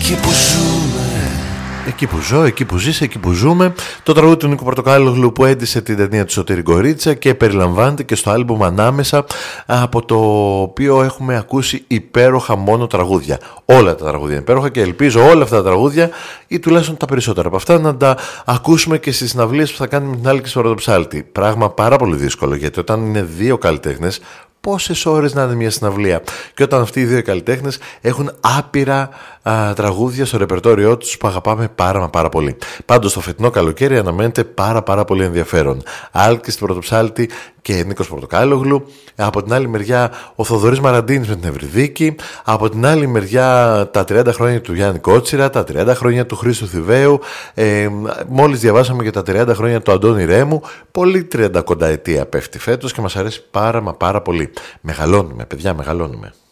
Εκεί που ζω, εκεί που ζεις, εκεί που ζούμε. Το τραγούδι του Νίκου Πορτοκάλογλου που έντυσε την ταινία του Σωτήρη Γκορίτσα και περιλαμβάνεται και στο άλμπουμ Ανάμεσα, από το οποίο έχουμε ακούσει υπέροχα μόνο τραγούδια. Όλα τα τραγούδια είναι υπέροχα και ελπίζω όλα αυτά τα τραγούδια, ή τουλάχιστον τα περισσότερα από αυτά, να τα ακούσουμε και στις συναυλίες που θα κάνουμε με την Άλκη στο Ροδοψάλτη. Πράγμα πάρα πολύ δύσκολο, γιατί όταν είναι δύο καλλιτέχνες, πόσες ώρες να είναι μια συναυλία, και όταν αυτοί οι δύο καλλιτέχνες έχουν άπειρα τραγούδια στο ρεπερτόριό τους που αγαπάμε πάρα πολύ. Πάντως το φετινό καλοκαίρι αναμένεται πάρα πολύ ενδιαφέρον. Άλκης στην Πρωτοψάλτη και Νίκος Πορτοκάλογλου. Από την άλλη μεριά ο Θοδωρής Μαραντίνης με την Ευρυδίκη. Από την άλλη μεριά τα 30 χρόνια του Γιάννη Κότσιρα, τα 30 χρόνια του Χρήστου Θηβαίου. Μόλις διαβάσαμε για τα 30 χρόνια του Αντώνη Ρέμου. Πολύ 30 κονταετία πέφτει φέτος και μας αρέσει πάρα πολύ. Μεγαλώνουμε, παιδιά, μεγαλώνουμε.